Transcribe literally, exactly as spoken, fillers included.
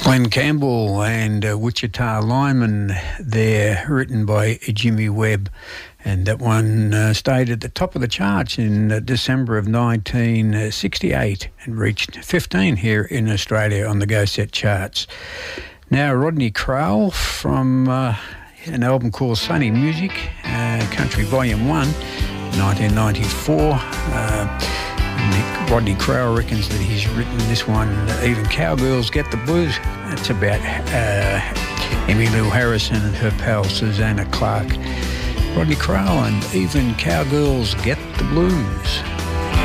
Glenn Campbell and uh, Wichita Lineman there, written by Jimmy Webb. And that one uh, stayed at the top of the charts in uh, December of nineteen sixty-eight and reached fifteen here in Australia on the Go Set charts. Now, Rodney Crowell from uh, an album called Sunny Music, uh, Country Volume one, nineteen ninety-four. Uh, Rodney Crowell reckons that he's written this one, Even Cowgirls Get the Blues. It's about uh, Emmylou Harrison and her pal Susanna Clark. Rodney Crowell and Even Cowgirls Get the Blues.